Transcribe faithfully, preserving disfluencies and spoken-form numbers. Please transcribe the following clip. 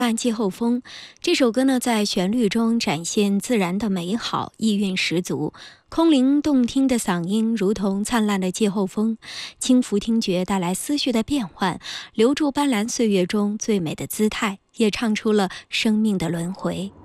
《季候风》这首歌呢，在旋律中展现自然的美好，意蕴十足。空灵动听的嗓音如同灿烂的季候风，轻拂听觉，带来思绪的变换，留住斑斓岁月中最美的姿态，也唱出了生命的轮回。